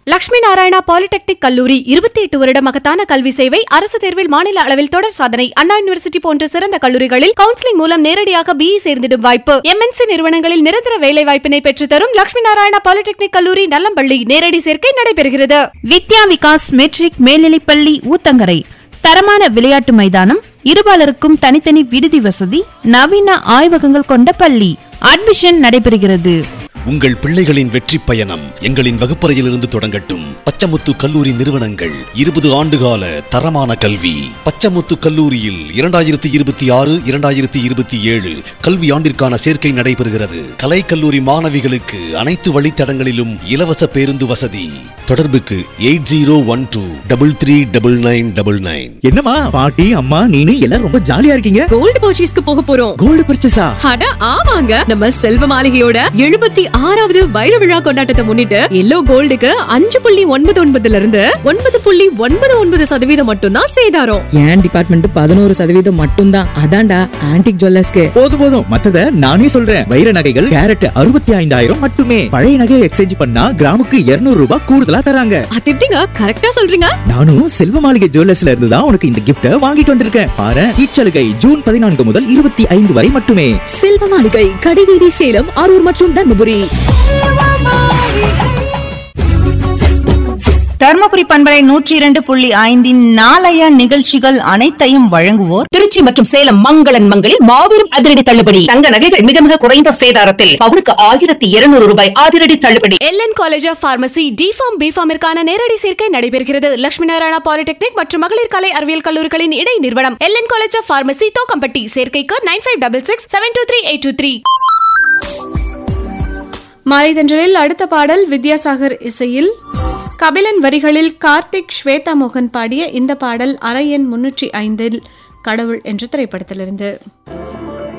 Lakshmi Narayana polytechnic கல்லூரி 28 வருட மகத்தான கல்வி சேவை, அரசு தேர்வில் மாநில அளவில் தொடர் சாதனை, அண்ணா யூனிவர்சிட்டி போன்ற சிறந்த கல்லூரிகளில் கவுன்சிலிங் மூலம் நேரடியாக BE சேர்ந்திடும் வாய்ப்பு, MNC நிறுவனங்களில் நிரந்தர வேலை வாய்ப்பினை பெற்றுத்தரும் லட்சுமி நாராயணா பாலிடெக்னிக் கல்லூரி நல்லம்பள்ளி. நேரடி சேர்க்கை நடைபெறுகிறது. வித்யா விகாஸ் மெட்ரிக் மேல்நிலைப்பள்ளி ஊத்தங்கரை. தரமான விளையாட்டு மைதானம், இருபாலருக்கும் தனித்தனி விடுதி வசதி, நவீன ஆய்வகங்கள் கொண்ட பள்ளி. அட்மிஷன் நடைபெறுகிறது. உங்கள் பிள்ளைகளின் வெற்றி பயணம் எங்களின் வகுப்பறையிலிருந்து தொடங்கட்டும். பச்சமுத்து கல்லூரி நிறுவனங்கள் 20 ஆண்டுகால தரமான கல்வி. பச்சமுத்து கல்லூரியில் 2026-2027 கல்வி ஆண்டிற்கான சேர்க்கை நடைபெறுகிறது. கலை கல்லூரி மாணவிகளுக்கு அனைத்து வழித்தடங்களிலும் இலவச பேருந்து வசதி. தொடர்புக்கு 8012339999. என்னமா பாட்டி அம்மா நீனு எல்லாரும் ரொம்ப ஜாலியா இருக்கீங்க. கோல்டு பர்ச்சேஸ்க்கு போக போறோம். கோல்டு பர்ச்சேஸா? அட ஆமாங்க, நம்ம செல்வ மாளிகையோட 76வது வைர விழா கொண்டாட்டத்தை முன்னிட்டு எல்லோ கோல்டுக்கு 5.99 இருந்து 9.99% மட்டும் தான் சேதாரம். என் டிபார்ட்மெண்ட் 11% மட்டும் தான். அதான்டா ஆன்டிக் ஜுவல்லர்ஸ்க்கு. போதும் மத்தத நானே சொல்றேன். வைர நகைகள் கேரட் 65,000 மட்டுமே. பழைய நகையை எக்ஸ்சேஞ்ச் பண்ணா கிராமுக்கு 200 ரூபாய் கூடுதலா தராங்க. அது எப்படிங்க கரெக்டா சொல்றீங்க? நானும் செல்வ மாளிகை ஜுவல்லர்ஸ்ல இருந்து தான் உனக்கு இந்த கிஃப்ட வாங்கிட்டு வந்திருக்கேன். பாரு, இச்சலுகை ஜூன் 14 முதல் 25 வரை மட்டுமே. செல்வ மாளிகை, கடைவீதி, சேலம், அரூர் மற்றும் தர்மபுரி. தர்மபுரி பண்பலை 102.5 நாளைய நிகழ்ச்சிகள் அனைத்தையும் வழங்குவோர் திருச்சி மற்றும் சேலம் மங்களன் மங்களில் மாபெரும் அதிரடி தள்ளுபடி. தங்க நகைகள் மிக மிக குறைந்த சேதாரத்தில் பவுனுக்கு 1200 ரூபாய் அதிரடி தள்ளுபடி. LN college of pharmacy D.Pharm B.Pharm-ற்கான நேரடி சேர்க்கை நடைபெறுகிறது. லட்சுமி நாராயணா பாலிடெக்னிக் மற்றும் மகளிர் கலை அறிவியல் கல்லூரிகளின் இடை நிறுவனம் LN college of pharmacy, Thokkampatti. சேர்க்கைக்கு 9566723823. மாலைதன்றலில் அடுத்த பாடல் வித்யாசாகர் இசையில், கபிலன் வரிகளில் கார்த்திக் ஸ்வேதா மோகன் பாடிய இந்த பாடல் அறை எண் 305 கடவுள் என்ற திரைப்படத்திலிருந்து.